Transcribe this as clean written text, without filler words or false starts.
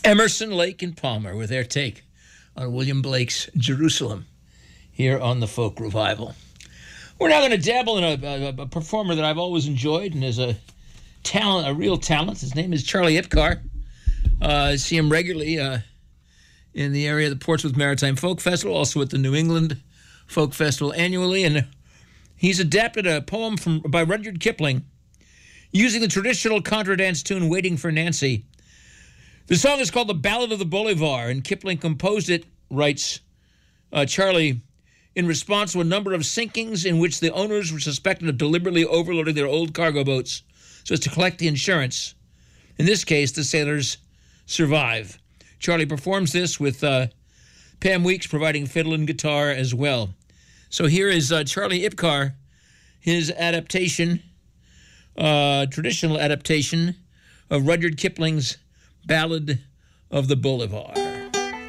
Emerson, Lake, and Palmer with their take on William Blake's Jerusalem here on the Folk Revival. We're now going to dabble in a performer that I've always enjoyed and is a talent, a real talent. His name is Charlie Ipcar. I see him regularly in the area of the Portsmouth Maritime Folk Festival, also at the New England Folk Festival annually, and he's adapted a poem by Rudyard Kipling using the traditional contra dance tune Waiting for Nancy. The song is called The Ballad of the Bolivar, and Kipling composed it, writes Charlie, in response to a number of sinkings in which the owners were suspected of deliberately overloading their old cargo boats so as to collect the insurance. In this case, the sailors survive. Charlie performs this with Pam Weeks providing fiddle and guitar as well. So here is Charlie Ipcar, his adaptation, traditional adaptation of Rudyard Kipling's Ballad of the Bolivar.